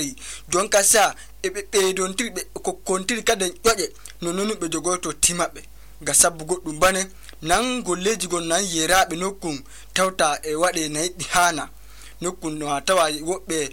dari jonka sa be don tirbe ko kontiri kaden yoje nononu be jogoto timabe ga sabbu goddum bane nan golleji gon nan yeraabe nokkun tawta e wade naydi hana nokkun no tawa wobbe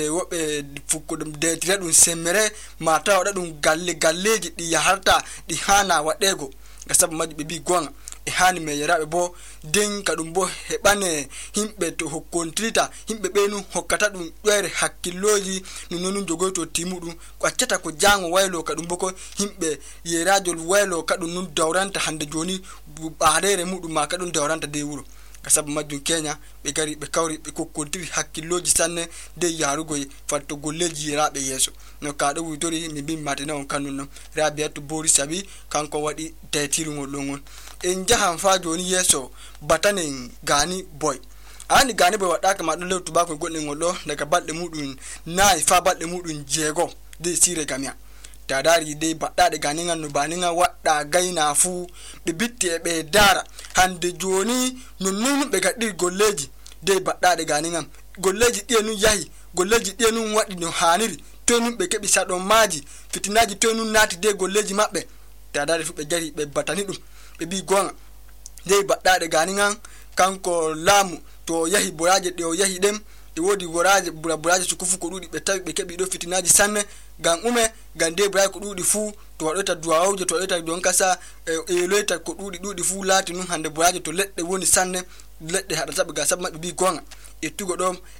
fukkudum de tiradum semmere ma tawa dum galleji di yaharta di hana wadego ga sabbu majji be bi gonga e hani me yeraabe bo den kadum bo hebane himbe to hokkontrita himbe benu hokkata dum doere hakkilloji nononu jogoto timudum ko accata ko jango waylo kadum boko himbe yerajol waylo kadum nun dawranta hande joni baadere mudum ma kadum dawranta de wuro kasabu majjum Kenya be gari be kawri be kokkontiri hakkilloji sanne de yarugo fatto golleji yeraabe yeso no kaado wutori mi bi matina on kanunno Rabiatu Bori Sabi kanko wadi taytiru ngolongon en jahan fa joni yeso batanen gani boy ani gani boy wadaka ma dole tubako godde ngoldo daga balde mudun nayi fa balde mudun jego de sire gamia tadari de baddade gani ngan no baninga wadda gaina fu be bitte be dara hande joni nonnun be gaddi golleji de baddade gani ngam golleji denu yahi golleji denu wadi no haniri tonun be kebi sadon maji fitinaji tonun nati de golleji mabbe tadari fu be jari be batani dum be bi gonga de baddade gani ngam kanko lamu to yahi boyaje de o yahi dem e wodi goraje buraje sukufu ko dudi be tawi be kebi do fitinaji sanne gan gande bray ko dudi fu to wadota duwaawje to wadota don kasa e loita ko dudi fu lati nun hande buraje to ledde woni sanne ledde hada sabe ga sabma bi gonga ettugo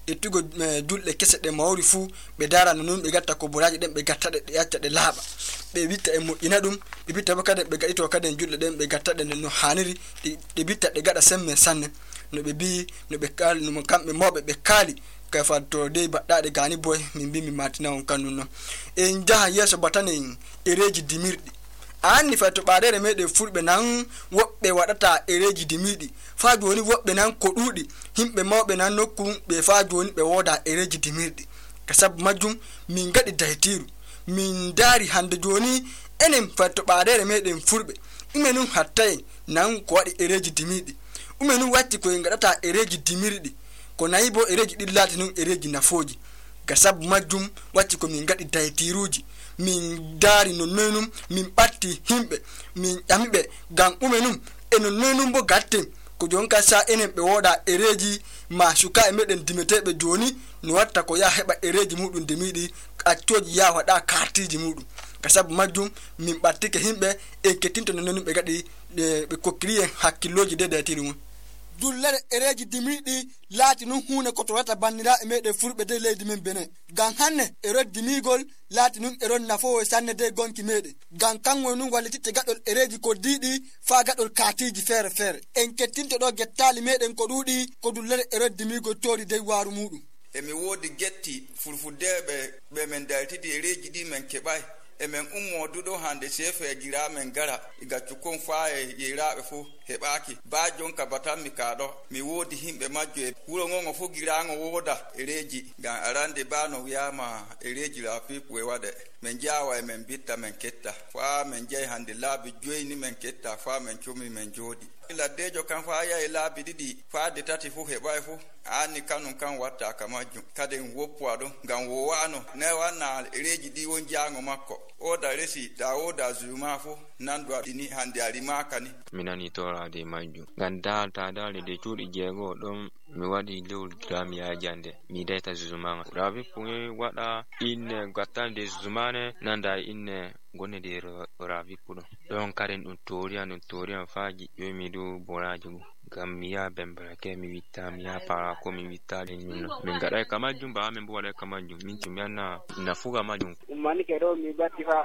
julde kesse de mawri fu be dara non be gatta ko buraje dem be gatta de yacca de laaba be bitta e mo'ina dum be bitta ba kade be gadito kade julde dem be gatta de no haniri de bitta de gada semme sanne no be bi no be kal no kambe mobe be kali ka fatto de baddade gani boy min bi mi matina on kanunno en jaha yeso batane ereji dimirdi anni fatto baadere mede fulbe nan wobbe wadata ereji dimidi fa joni wobbe nan ko dudi himbe mawbe nan nokku be fa joni be woda ereji dimirdi kasab majum min gadi daytiru min dari hande joni enen fatto baadere mede fulbe imenun hattay nan ko wadi ereji dimidi umenun watti ko ngadata ereji dimirdi ko nayibo ereji dillati nun ereji nafoji gasab majum watti ko min gadi daytiruji min dari nonnenum min batti himbe min yamibe gan umenum enonnenum bo gatte ko jonka sa enen be woda ereji ma shuka e meden dimetebe joni no watta ko ya heba ereji mudun demidi accoji ya wada kartiji mudun gasab majum min battike himbe e ketinto nonnenum be gadi be kokriye hakkiloji de daytiru dullere ereji dimidi lati nun hune ko to wata bandira e mede furbe de leydi men bene gan hanne ero dimigol lati nun ero nafo sanne de gonki mede gan kango nun walitite gadol ereji ko didi fa gadol katiji fere en kettinto do gettali meden ko dudi ko dullere ero dimigol tori de waru mudum e mi wodi getti furfudebe be men daltidi ereji di men kebay emen dudo hande sefe gira men gara iga cukon faaye yiraabe fu hebaki ba jonka batam mi kado mi wodi himbe majje wuro ngongo fu gira ngo woda ereji gan arande bano yama ereji la pipu e wade men jawa e men bitta men ketta fa men jey hande labi joyni men ketta fa men chumi men jodi la dejo kan fa ya labi didi fa de tati fu hebay fu ani kanun kan watta kamaju kaden woppu ado gan wo wano ne wana ereji di won jango makko oda resi da oda zuma fu nandwa dini hande ari makani minani tora de manju ganda ta dale de tudi jego don mi wadi lewul gram ya jande mi data zuma rabi punge wada in gatande zumane nanda in gonne de rabi pudo don karen un torian faji yo mi do boraji gamia bembra ke mi vitamia para ko mi vitale nyuno min gada kamajum ba men bo wala kamajum min tumiana nafuga majum mani kero mi batti fa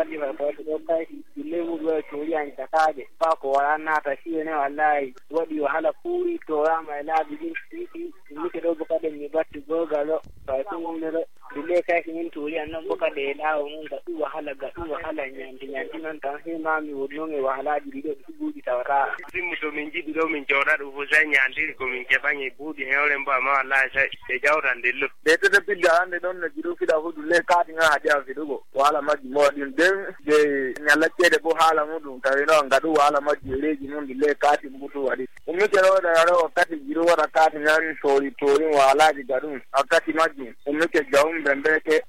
to kai lemu go torian takaje pa ko wala na ta shine wallahi wadi wahala puri to rama ila bidin siti mi kero boka de mi batti go galo fa tun ne dile kai kin torian nan boka de la mun ga wahala nyandi nan ta he ma mi wodno nge wahala di do budi tawra simu to min jidi do min jora do fuzanya andi ko min kebanye budi hewle mba ma wallahi sai e jawran de lu de to de bidda ande don na jiru fida hudu le kati nga hadia fidugo wala maji modin den de nyalla kede bo hala mudum tawino ngadu wala maji leji mun le kati mbutu wadi umekero da yaro kati jiru wala kati nyan tori wala di gadun akati maji umeke jawum bembeke